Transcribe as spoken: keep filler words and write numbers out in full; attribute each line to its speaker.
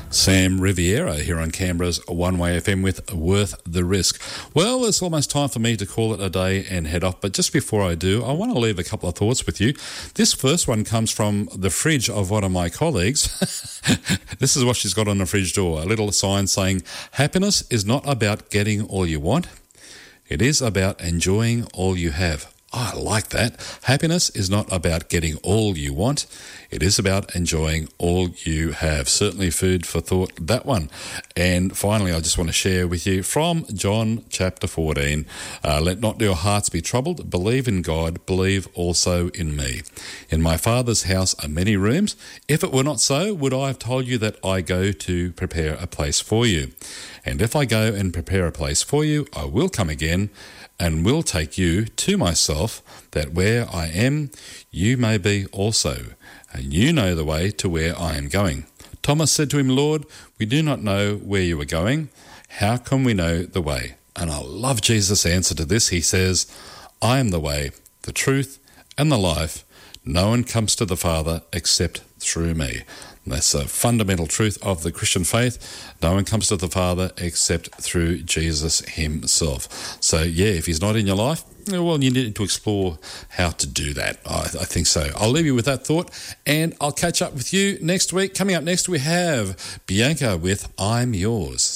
Speaker 1: Sam Riviera here on Canberra's One Way F M with Worth the Risk. Well, it's almost time for me to call it a day and head off, but just before I do, I want to leave a couple of thoughts with you. This first one comes from the fridge of one of my colleagues. This is what she's got on the fridge door, a little sign saying, "Happiness is not about getting all you want. It is about enjoying all you have." Oh, I like that. Happiness is not about getting all you want. It is about enjoying all you have. Certainly food for thought, that one. And finally, I just want to share with you from John chapter fourteen. Uh, Let not your hearts be troubled. Believe in God. Believe also in me. In my Father's house are many rooms. If it were not so, would I have told you that I go to prepare a place for you? And if I go and prepare a place for you, I will come again and will take you to myself, that where I am, you may be also, and you know the way to where I am going. Thomas said to him, Lord, we do not know where you are going. How can we know the way? And I love Jesus' answer to this. He says, I am the way, the truth, and the life. No one comes to the Father except through me. That's a fundamental truth of the Christian faith. No one comes to the Father except through Jesus himself. So, yeah, if he's not in your life, well, you need to explore how to do that. I, I think so. I'll leave you with that thought, and I'll catch up with you next week. Coming up next, we have Bianca with I'm Yours.